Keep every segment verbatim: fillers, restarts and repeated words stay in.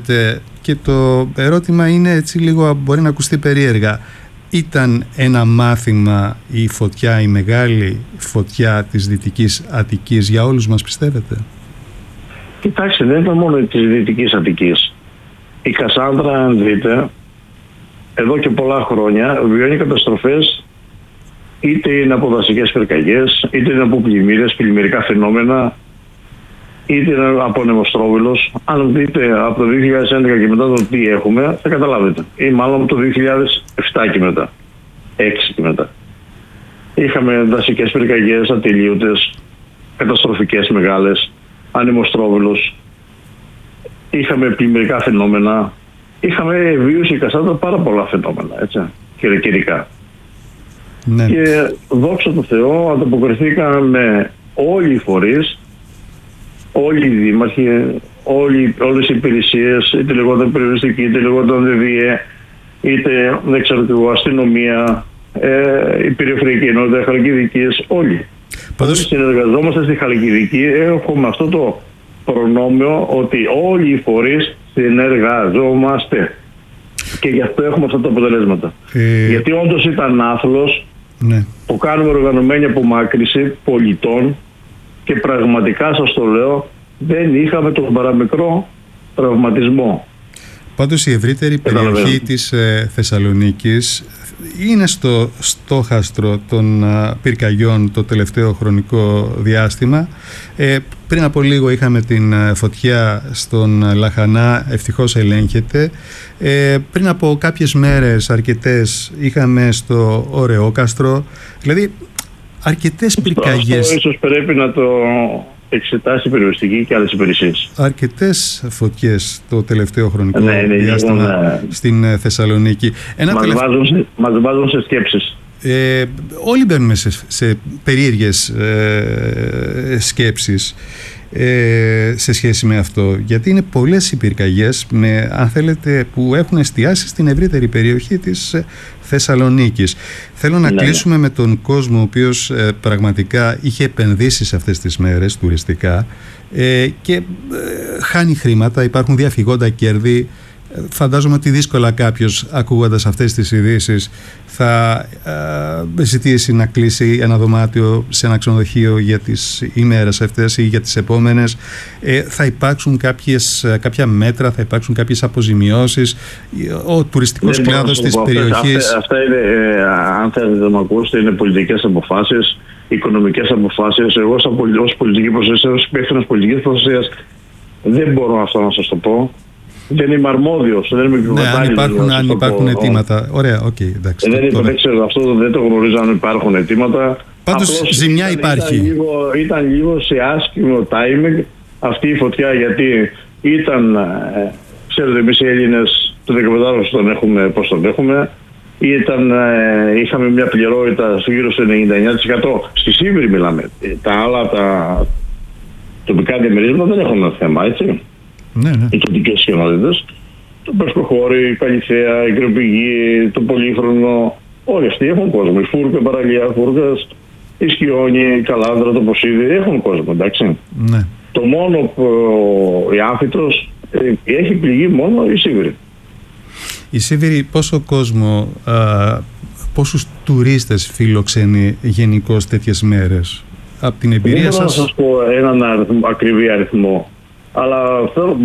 γίνεται, και το ερώτημα είναι έτσι λίγο, μπορεί να ακουστεί περίεργα. Ήταν ένα μάθημα η φωτιά, η μεγάλη φωτιά της Δυτικής Αττικής για όλους μας, πιστεύετε? Κοιτάξτε, δεν ήταν μόνο της Δυτικής Αττικής. Η Κασάνδρα, αν δείτε, εδώ και πολλά χρόνια βιώνει καταστροφές, είτε είναι από δασικές πυρκαγιές, είτε είναι από πλημμύρες, πλημμυρικά φαινόμενα, είτε είναι από νεμοστρόβιλος. Αν δείτε από το δύο χιλιάδες έντεκα και μετά το τι έχουμε, θα καταλάβετε. Ή μάλλον από το δύο χιλιάδες επτά και μετά, έξι και μετά. Είχαμε δασικές πυρκαγιές ατελείωτες, καταστροφικές μεγάλες, ανεμοστρόβιλος. Είχαμε πλημμυρικά φαινόμενα. Είχαμε βιώσει η Κασάνδρα πάρα πολλά φαινόμενα, έτσι, και καιρικά. Ναι. Και δόξα τω Θεώ ανταποκριθήκαμε όλοι οι φορείς, όλοι οι δήμαρχοι, όλοι, όλες οι υπηρεσίες, είτε λεγόταν περιοριστική, είτε λεγόταν ΔΔΕ, είτε δεν ξέρω τι, αστυνομία, ε, η περιφερειακή ενότητα, χαλκιδικές, όλοι. Πάντως... Όλοι συνεργαζόμαστε στη Χαλκιδική, έχουμε αυτό το προνόμιο ότι όλοι οι φορείς συνεργαζόμαστε. Και γι' αυτό έχουμε αυτά τα αποτελέσματα. Ε... Γιατί όντως ήταν άθλος, ναι, που κάνουμε οργανωμένη απομάκρυση πολιτών και πραγματικά σας το λέω, δεν είχαμε τον παραμικρό τραυματισμό. Πάντως η ευρύτερη περιοχή της ε, Θεσσαλονίκης είναι στο στόχαστρο των α, πυρκαγιών το τελευταίο χρονικό διάστημα. Ε, πριν από λίγο είχαμε την α, φωτιά στον Λαχανά, ευτυχώς ελέγχεται. Ε, πριν από κάποιες μέρες, αρκετές, είχαμε στο Ωρεόκαστρο. Δηλαδή αρκετές πυρκαγιές. Αυτό ίσως πρέπει να το εξετάσει η περιοριστική και άλλες υπηρεσίες. Αρκετές φωτιές το τελευταίο χρονικό ναι, ναι, διάστημα ναι, στην Θεσσαλονίκη. Ένα μας, τελευταίο... βάζουν σε, μας βάζουν σε σκέψεις. Ε, όλοι μπαίνουμε σε, σε περίεργες ε, σκέψεις ε, σε σχέση με αυτό, γιατί είναι πολλές οι πυρκαγιές με, αν θέλετε, που έχουν εστιάσει στην ευρύτερη περιοχή της Θεσσαλονίκης. Θέλω να ναι. κλείσουμε με τον κόσμο ο οποίος ε, πραγματικά είχε επενδύσει σε αυτές τις μέρες τουριστικά ε, και ε, χάνει χρήματα, υπάρχουν διαφυγόντα κέρδη. Φαντάζομαι ότι δύσκολα κάποιος, ακούγοντας αυτές τις ειδήσεις, θα ε, ζητήσει να κλείσει ένα δωμάτιο σε ένα ξενοδοχείο για τις ημέρες αυτές ή για τις επόμενες. Ε, θα υπάρξουν κάποιες, κάποια μέτρα, θα υπάρξουν κάποιες αποζημιώσεις. Ο τουριστικός κλάδος της περιοχής... Αυτά, αυτά είναι, ε, αν θέλετε να με ακούσετε, είναι πολιτικές αποφάσεις, οικονομικές αποφάσεις. Εγώ ως πολιτική προστασία, ως υπεύθυνος πολιτικής προστασίας, δεν μπορώ αυτό να σας το πω. Δεν είμαι αρμόδιος, δεν είμαι ναι, αν υπάρχουν, αν υπάρχουν αιτήματα. Ωραία, οκ, okay, εντάξει. Δεν, το, δεν ξέρω, αυτό δεν το γνωρίζω αν υπάρχουν αιτήματα. Πάντως ζημιά ήταν, υπάρχει. Ήταν λίγο, ήταν λίγο σε άσχημο timing αυτή η φωτιά, γιατί ήταν, ε, ξέρετε, εμείς οι Έλληνες το δεκαπεντάχρονο τον έχουμε, πώς τον έχουμε. Ήταν, ε, είχαμε μια πληρότητα γύρω στο ενενήντα εννέα τοις εκατό. Στη Σύμβρη μιλάμε. Τα άλλα τα τοπικά διαμερίσματα δεν έχουν ένα θέμα, έτσι. Ναι, ναι. Οι τοπικές κοινότητες, το Πεσκοχώρι, η Καλυθέα, η Κρεοπηγή, το Πολύχρονο, όλοι αυτοί έχουν κόσμο. Η Φούρκα, παραλία Φούρκας, η Σκιόνη, η Καλάνδρα, το Ποσίδι, έχουν κόσμο, εντάξει. Ναι. Το μόνο που η Άμφιτος έχει πληγεί μόνο η Σύβηρη. Η Σύβηρη πόσο κόσμο, α, πόσους τουρίστες φιλοξενεί γενικώς τέτοιες μέρες? Από την εμπειρία σας... Δεν σας... μπορώ να σας πω έναν αριθμό, ακριβή αριθμό. Αλλά θέλω,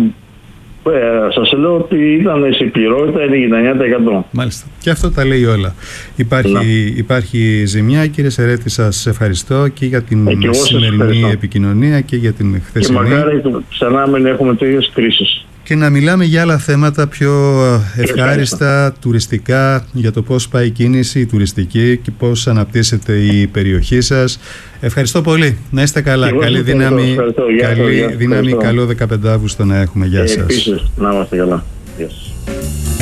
ε, σας λέω ότι ήταν σε πληρότητα ενενήντα εννέα τοις εκατό. Μάλιστα. Και αυτό τα λέει όλα. Υπάρχει, υπάρχει ζημιά. Κύριε Σερέτη, σας ευχαριστώ και για την ε, και σημερινή επικοινωνία και για την χθεσινή. Και μακάρι ξανά μην έχουμε τέτοιες κρίσεις. Και να μιλάμε για άλλα θέματα πιο ευχάριστα, τουριστικά, για το πώς πάει η κίνηση, η τουριστική και πώς αναπτύσσεται η περιοχή σας. Ευχαριστώ πολύ. Να είστε καλά. Εγώ καλή δύναμη, ευχαριστώ. Καλή ευχαριστώ. δύναμη, καλό δεκαπέντε Αυγούστου να έχουμε. Γεια σας. Επίσης, να είμαστε καλά. Γεια σας.